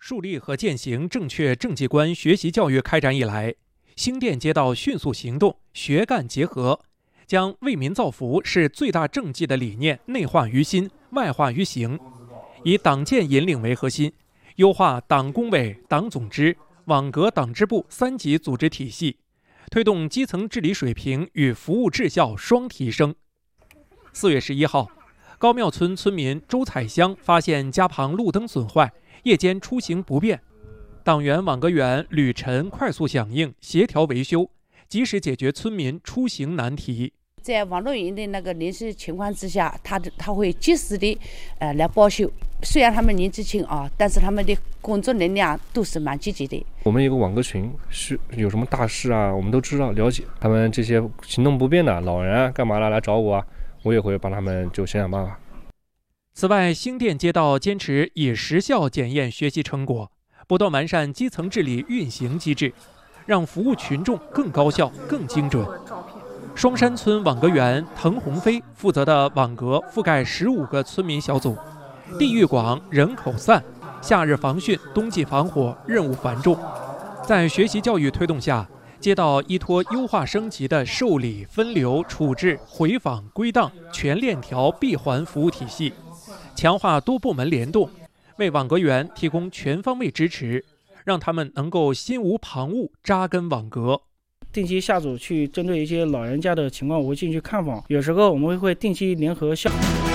树立和践行正确政绩观学习教育开展以来，新店街道迅速行动，学干结合，将为民造福是最大政绩的理念内化于心、外化于行，以党建引领为核心，优化党工委、党总支、网格党支部3级组织体系，推动基层治理水平与服务质效双提升。4月11号，高庙村村民周彩香发现家旁路灯损坏，夜间出行不便，党员网格员吕晨快速响应，协调维修，及时解决村民出行难题。 在网络云的那个临时情况之下，他会及时的来报修。虽然他们年纪轻啊，但是他们的工作能量都是蛮积极的。 我们有个网格群，是有什么大事啊，我们都知道了解。他们这些行动不便的老人啊，干嘛了来找我啊，我也会帮他们就想办法。 此外，新店街道坚持以实效检验学习成果，不断完善基层治理运行机制，让服务群众更高效、更精准。双山村网格员滕鸿飞负责的网格覆盖15个村民小组，地域广、人口散，夏日防汛、冬季防火任务繁重。在学习教育推动下，街道依托优化升级的受理、分流、处置、回访、归档全链条闭环服务体系，强化多部门联动，为网格员提供全方位支持，让他们能够心无旁骛，扎根网格。 定期下组去针对一些老人家的情况，我会进去看访，有时候我们会定期联合校。